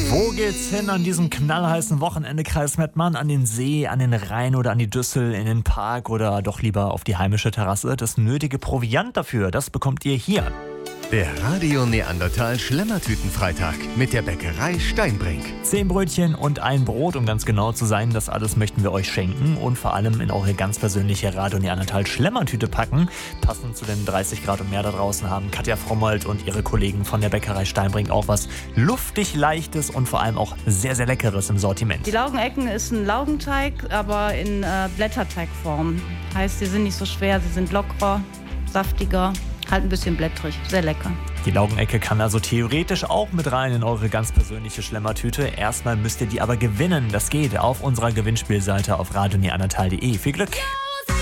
Wo geht's hin an diesem knallheißen Wochenende, Kreis Mettmann? An den See, an den Rhein oder an die Düssel, in den Park oder doch lieber auf die heimische Terrasse? Das nötige Proviant dafür, das bekommt ihr hier. Der Radio Neandertal Schlemmertütenfreitag mit der Bäckerei Steinbrink. 10 Brötchen und ein Brot, um ganz genau zu sein. Das alles möchten wir euch schenken und vor allem in eure ganz persönliche Radio Neandertal Schlemmertüte packen. Passend zu den 30 Grad und mehr da draußen haben Katja Frommold und ihre Kollegen von der Bäckerei Steinbrink auch was luftig Leichtes und vor allem auch sehr, sehr Leckeres im Sortiment. Die Laugenecken ist ein Laugenteig, aber in Blätterteigform. Heißt, sie sind nicht so schwer, sie sind lockerer, saftiger. Halt ein bisschen blättrig, sehr lecker. Die Laugenecke kann also theoretisch auch mit rein in eure ganz persönliche Schlemmertüte. Erstmal müsst ihr die aber gewinnen. Das geht auf unserer Gewinnspielseite auf radioneandertal.de. Viel Glück!